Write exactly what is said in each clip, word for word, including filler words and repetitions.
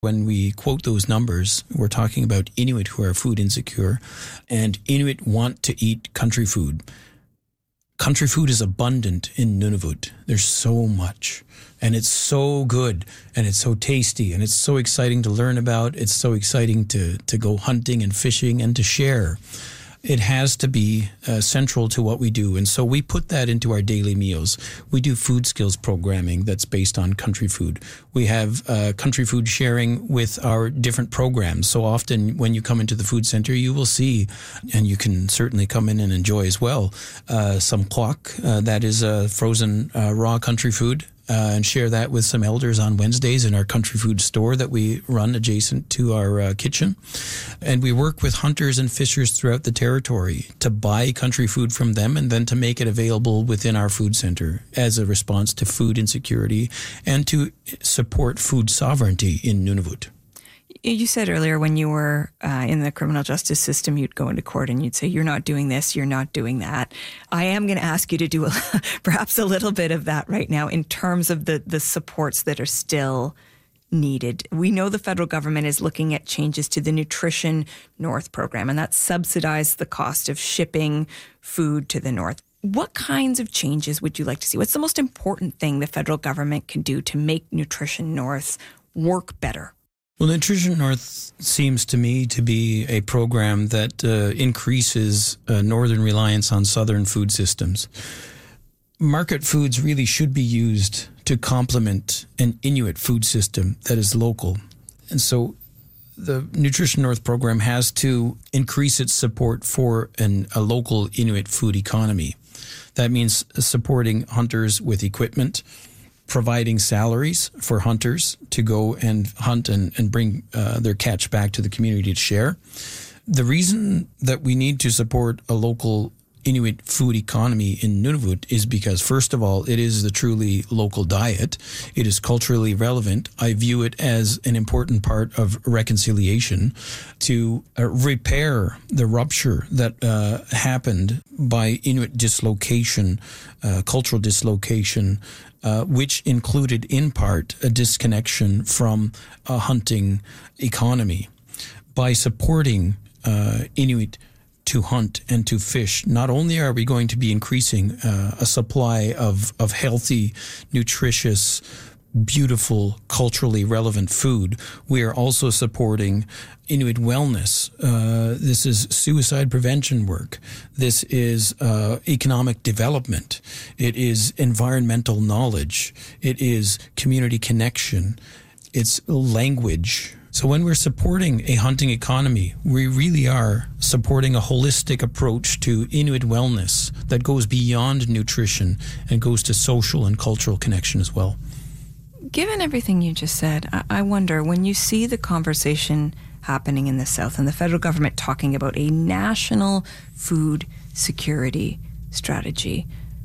When we quote those numbers, we're talking about Inuit who are food insecure, and Inuit want to eat country food. Country food is abundant in Nunavut. There's so much, and it's so good, and it's so tasty, and it's so exciting to learn about. It's so exciting to, to go hunting and fishing and to share. It has to be uh, central to what we do. And so we put that into our daily meals. We do food skills programming that's based on country food. We have uh, country food sharing with our different programs. So often when you come into the food center, you will see, and you can certainly come in and enjoy as well, uh, some kwak, uh, that is a frozen uh, raw country food. Uh, and share that with some elders on Wednesdays in our country food store that we run adjacent to our uh, kitchen. And we work with hunters and fishers throughout the territory to buy country food from them and then to make it available within our food center as a response to food insecurity and to support food sovereignty in Nunavut. You said earlier when you were uh, in the criminal justice system, you'd go into court and you'd say, you're not doing this, you're not doing that. I am going to ask you to do a, perhaps a little bit of that right now in terms of the, the supports that are still needed. We know the federal government is looking at changes to the Nutrition North program, and that subsidized the cost of shipping food to the North. What kinds of changes would you like to see? What's the most important thing the federal government can do to make Nutrition North work better? Well, Nutrition North seems to me to be a program that uh, increases uh, northern reliance on southern food systems. Market foods really should be used to complement an Inuit food system that is local. And so the Nutrition North program has to increase its support for an, a local Inuit food economy. That means supporting hunters with equipment, providing salaries for hunters to go and hunt and, and bring uh, their catch back to the community to share. The reason that we need to support a local Inuit food economy in Nunavut is because, first of all, it is the truly local diet. It is culturally relevant. I view it as an important part of reconciliation to uh, repair the rupture that uh, happened by Inuit dislocation, uh, cultural dislocation, Uh, which included in part a disconnection from a hunting economy. By supporting uh, Inuit to hunt and to fish, not only are we going to be increasing uh, a supply of, of healthy, nutritious, beautiful, culturally relevant food, we are also supporting Inuit wellness. Uh, this is suicide prevention work. This is uh, economic development. It is environmental knowledge. It is community connection. It's language. So when we're supporting a hunting economy, we really are supporting a holistic approach to Inuit wellness that goes beyond nutrition and goes to social and cultural connection as well. Given everything you just said, I wonder, when you see the conversation happening in the South and the federal government talking about a national food security strategy,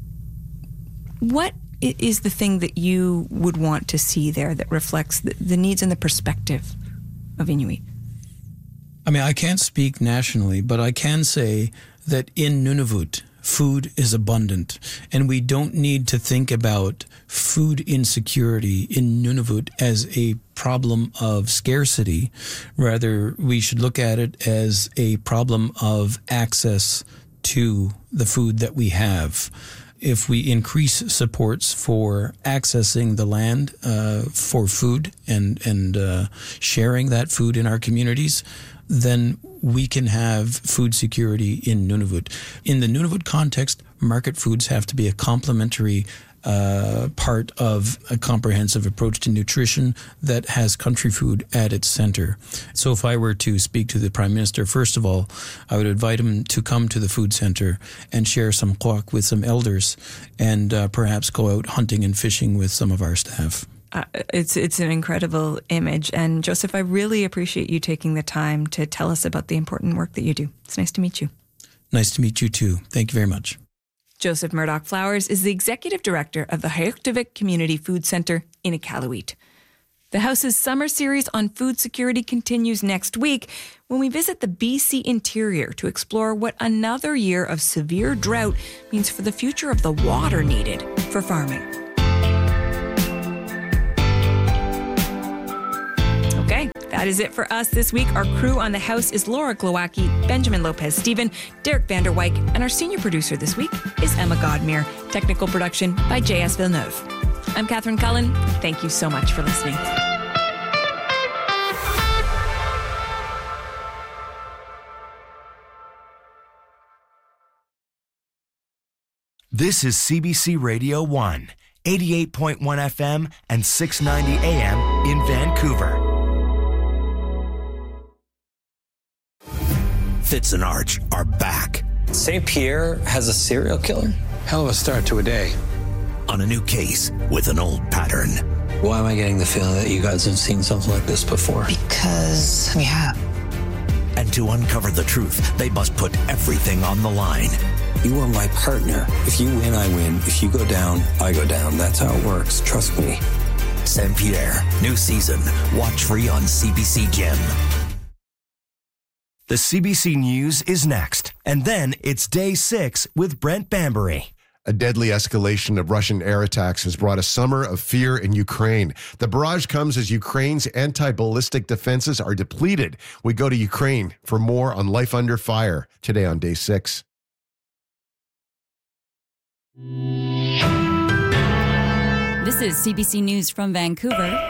what is the thing that you would want to see there that reflects the, the needs and the perspective of Inuit? I mean, I can't speak nationally, but I can say that in Nunavut, food is abundant, and we don't need to think about food insecurity in Nunavut as a problem of scarcity. Rather, we should look at it as a problem of access to the food that we have. If we increase supports for accessing the land uh, for food and, and uh, sharing that food in our communities, then we can have food security in Nunavut. In the Nunavut context, market foods have to be a complementary uh, part of a comprehensive approach to nutrition that has country food at its center. So if I were to speak to the Prime Minister, first of all, I would invite him to come to the food center and share some kwak with some elders and uh, perhaps go out hunting and fishing with some of our staff. Uh, it's it's an incredible image. And Joseph, I really appreciate you taking the time to tell us about the important work that you do. It's nice to meet you. Nice to meet you too. Thank you very much. Joseph Murdoch Flowers is the Executive Director of the Hayuktavik Community Food Center in Iqaluit. The House's summer series on food security continues next week when we visit the B C interior to explore what another year of severe drought means for the future of the water needed for farming. Okay, That is it for us this week. Our crew on the house is Laura Glowacki, Benjamin Lopez-Steven, Derek Vanderwyk, and our senior producer this week is Emma Godmere. Technical production by J S Villeneuve. I'm Catherine Cullen. Thank you so much for listening. This is C B C Radio one, eighty-eight point one F M and six ninety A M in Vancouver. Fitz and Arch are back. Saint Pierre has a serial killer? Hell of a start to a day. On a new case with an old pattern. Why am I getting the feeling that you guys have seen something like this before? Because we have. And to uncover the truth, they must put everything on the line. You are my partner. If you win, I win. If you go down, I go down. That's how it works. Trust me. Saint Pierre, new season. Watch free on C B C Gem. The C B C News is next. And then it's Day six with Brent Bambury. A deadly escalation of Russian air attacks has brought a summer of fear in Ukraine. The barrage comes as Ukraine's anti-ballistic defenses are depleted. We go to Ukraine for more on Life Under Fire today on Day six. This is C B C News from Vancouver.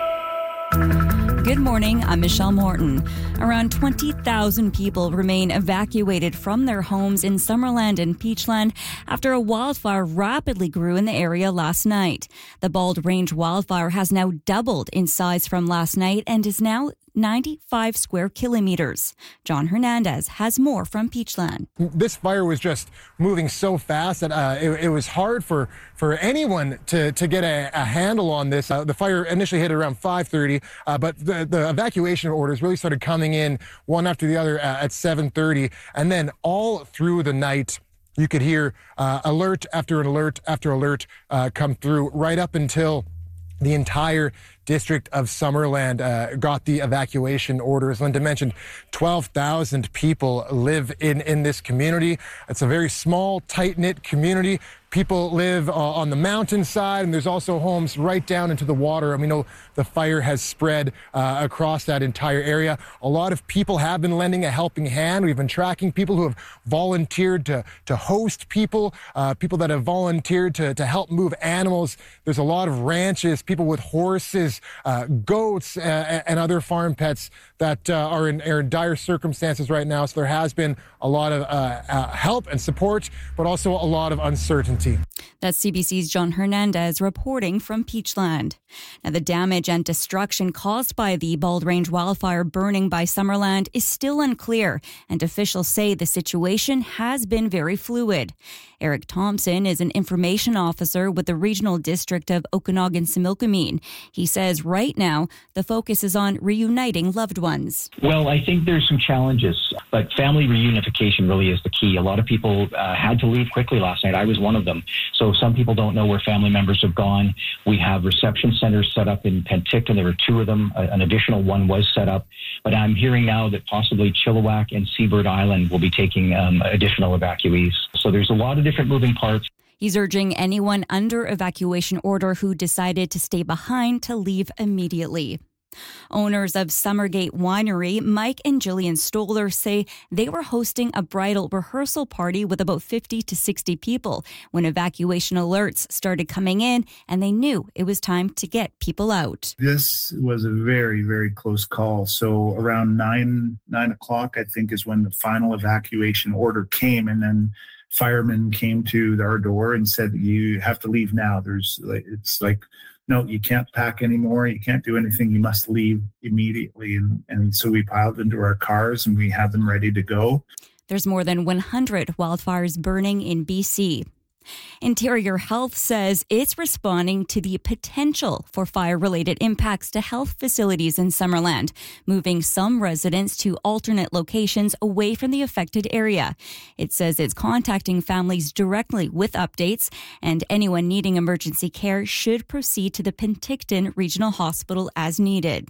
Good morning, I'm Michelle Morton. Around twenty thousand people remain evacuated from their homes in Summerland and Peachland after a wildfire rapidly grew in the area last night. The Bald Range wildfire has now doubled in size from last night and is now ninety-five square kilometers. John Hernandez has more from Peachland. This fire was just moving so fast that uh, it, it was hard for, for anyone to, to get a, a handle on this. Uh, the fire initially hit around five thirty, uh, but the, the evacuation orders really started coming in one after the other uh, at seven thirty. And then all through the night, you could hear uh, alert after alert after alert uh, come through right up until the entire district of Summerland uh, got the evacuation orders. Linda mentioned twelve thousand people live in, in this community. It's a very small, tight-knit community. People live uh, on the mountainside, and there's also homes right down into the water. And we know the fire has spread uh, across that entire area. A lot of people have been lending a helping hand. We've been tracking people who have volunteered to, to host people, uh, people that have volunteered to, to help move animals. There's a lot of ranches, people with horses, uh, goats, uh, and other farm pets that uh, are, in, are in dire circumstances right now. So there has been a lot of uh, uh, help and support, but also a lot of uncertainty. That's C B C's John Hernandez reporting from Peachland. Now, the damage and destruction caused by the Bald Range wildfire burning by Summerland is still unclear, and officials say the situation has been very fluid. Eric Thompson is an information officer with the Regional District of Okanagan-Similkameen. He says right now the focus is on reuniting loved ones. Well, I think there's some challenges, but family reunification really is the key. A lot of people uh, had to leave quickly last night. I was one of them. So some people don't know where family members have gone. We have reception centers set up in Penticton. There were two of them. An additional one was set up. But I'm hearing now that possibly Chilliwack and Seabird Island will be taking um, additional evacuees. So there's a lot of different moving parts. He's urging anyone under evacuation order who decided to stay behind to leave immediately. Owners of Summergate Winery, Mike and Jillian Stoller, say they were hosting a bridal rehearsal party with about fifty to sixty people when evacuation alerts started coming in, and they knew it was time to get people out. This was a very, very close call. So around nine, nine o'clock, I think, is when the final evacuation order came, and then firemen came to our door and said, "You have to leave now." There's, like, it's like, no, you can't pack anymore. You can't do anything. You must leave immediately. And, and so we piled into our cars and we had them ready to go. There's more than one hundred wildfires burning in B C. Interior Health says it's responding to the potential for fire-related impacts to health facilities in Summerland, moving some residents to alternate locations away from the affected area. It says it's contacting families directly with updates, and anyone needing emergency care should proceed to the Penticton Regional Hospital as needed.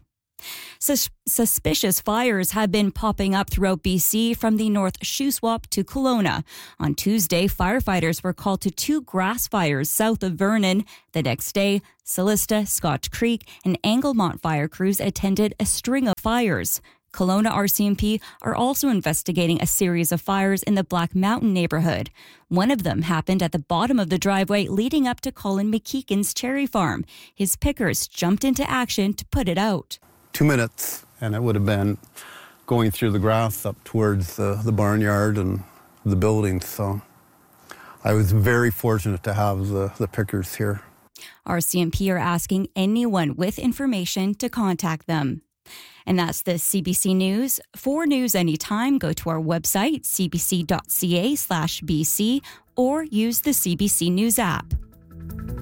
Sus- suspicious fires have been popping up throughout B C from the North Shuswap to Kelowna. On Tuesday, firefighters were called to two grass fires south of Vernon. The next day, Celista, Scotch Creek, and Anglemont fire crews attended a string of fires. Kelowna R C M P are also investigating a series of fires in the Black Mountain neighborhood. One of them happened at the bottom of the driveway leading up to Colin McKeegan's cherry farm. His pickers jumped into action to put it out. Two minutes, and it would have been going through the grass up towards the, the barnyard and the buildings. So I was very fortunate to have the, the pickers here. R C M P are asking anyone with information to contact them. And that's the C B C News. For news anytime, go to our website, c b c dot c a slash b c, or use the C B C News app.